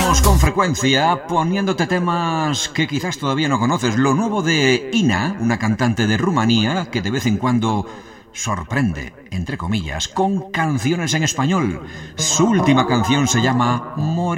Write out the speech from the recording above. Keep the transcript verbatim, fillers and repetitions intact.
Estamos con frecuencia poniéndote temas que quizás todavía no conoces. Lo nuevo de Ina, una cantante de Rumanía que de vez en cuando sorprende, entre comillas, con canciones en español. Su última canción se llama More.